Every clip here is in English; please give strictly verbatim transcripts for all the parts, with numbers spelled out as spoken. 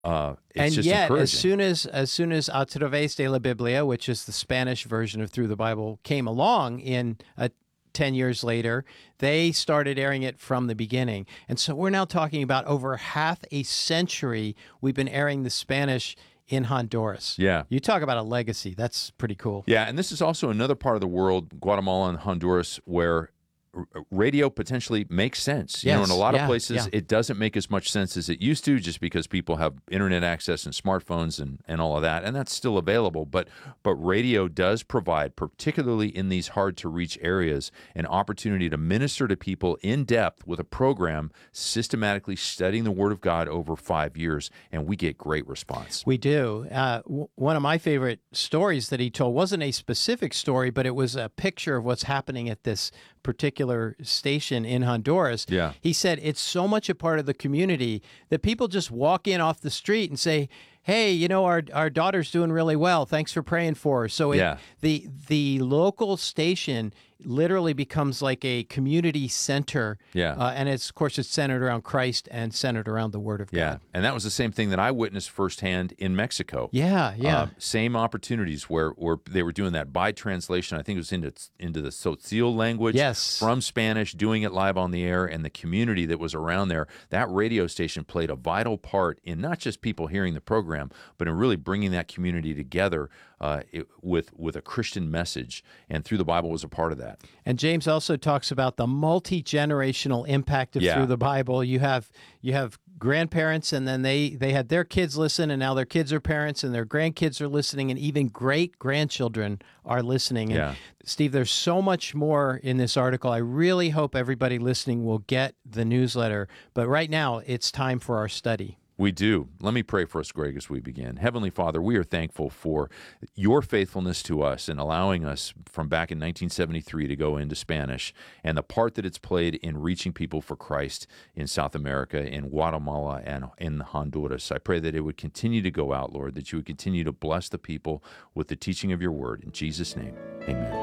Uh, it's And just yet, encouraging. as soon as as soon as A Través de la Biblia, which is the Spanish version of Through the Bible, came along in uh, ten years later, they started airing it from the beginning. And so we're now talking about over half a century we've been airing the Spanish in Honduras. Yeah. You talk about a legacy. That's pretty cool. Yeah, and this is also another part of the world, Guatemala and Honduras, where r- radio potentially makes sense. You know, in a Yes, lot of yeah, places, yeah. it doesn't make as much sense as it used to, just because people have internet access and smartphones and, and all of that, and that's still available. But but radio does provide, particularly in these hard-to-reach areas, an opportunity to minister to people in depth with a program systematically studying the Word of God over five years, and we get great response. We do. Uh, w- one of my favorite stories that he told wasn't a specific story, but it was a picture of what's happening at this particular station in Honduras. Yeah. He said it's so much a part of the community that people just walk in off the street and say, hey, you know, our our daughter's doing really well. Thanks for praying for her. So it, Yeah. the the local station literally becomes like a community center. Yeah. Uh, and it's, of course, it's centered around Christ and centered around the Word of Yeah, God. and that was the same thing that I witnessed firsthand in Mexico. Yeah, yeah. Uh, same opportunities where, where they were doing that by translation. I think it was into into the Tzotzil language Yes. from Spanish, doing it live on the air, and the community that was around there. That radio station played a vital part in not just people hearing the program, but in really bringing that community together uh, it, with with a Christian message. And Through the Bible was a part of that. And James also talks about the multi-generational impact of Yeah. Through the Bible. You have you have grandparents, and then they they had their kids listen, and now their kids are parents, and their grandkids are listening, and even great grandchildren are listening. And Yeah. Steve, there's so much more in this article. I really hope everybody listening will get the newsletter. But right now, it's time for our study. We do. Let me pray for us, Greg, as we begin. Heavenly Father, we are thankful for your faithfulness to us and allowing us from back in nineteen seventy-three to go into Spanish and the part that it's played in reaching people for Christ in South America, in Guatemala, and in Honduras. I pray that it would continue to go out, Lord, that you would continue to bless the people with the teaching of your word. In Jesus' name, amen.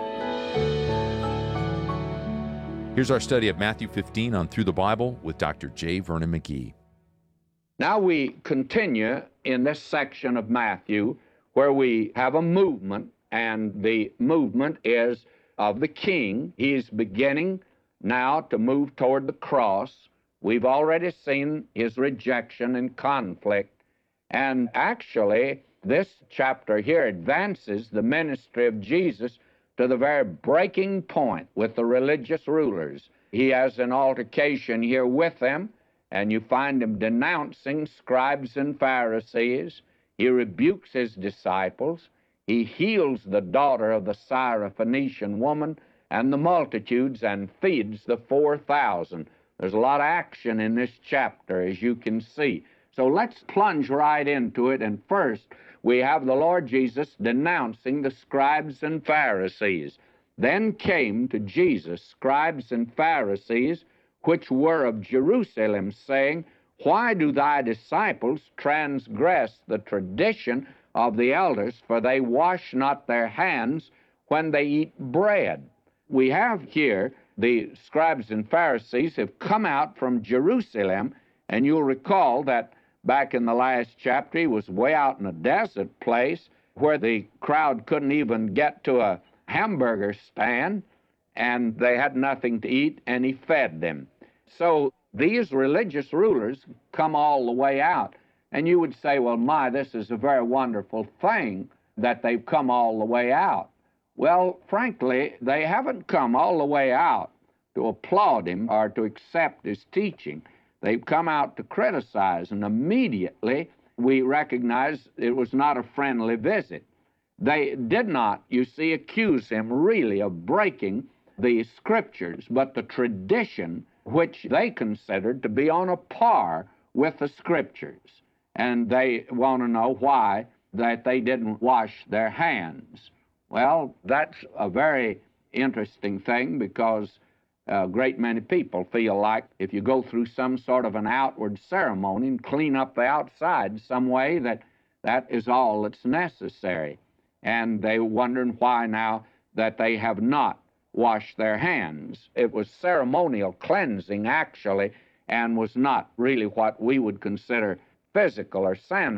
Here's our study of Matthew fifteen on Through the Bible with Doctor J. Vernon McGee. Now we continue in this section of Matthew where we have a movement, and the movement is of the king. He's beginning now to move toward the cross. We've already seen his rejection and conflict, and actually this chapter here advances the ministry of Jesus to the very breaking point with the religious rulers. He has an altercation here with them, and you find him denouncing scribes and Pharisees. He rebukes his disciples. He heals the daughter of the Syrophoenician woman and the multitudes and feeds the four thousand. There's a lot of action in this chapter, as you can see. So let's plunge right into it. And first, we have the Lord Jesus denouncing the scribes and Pharisees. Then came to Jesus scribes and Pharisees, which were of Jerusalem, saying, Why do thy disciples transgress the tradition of the elders? For they wash not their hands when they eat bread. We have here the scribes and Pharisees have come out from Jerusalem, and you'll recall that back in the last chapter, he was way out in a desert place where the crowd couldn't even get to a hamburger stand, and they had nothing to eat, and he fed them. So these religious rulers come all the way out. And you would say, well, my, this is a very wonderful thing that they've come all the way out. Well, frankly, they haven't come all the way out to applaud him or to accept his teaching. They've come out to criticize, and immediately we recognize it was not a friendly visit. They did not, you see, accuse him really of breaking the scriptures, but the tradition which they considered to be on a par with the scriptures. And they want to know why that they didn't wash their hands. Well, that's a very interesting thing, because a great many people feel like if you go through some sort of an outward ceremony and clean up the outside some way, that that is all that's necessary. And they're wondering why now that they have not washed their hands. It was ceremonial cleansing, actually, and was not really what we would consider physical or sense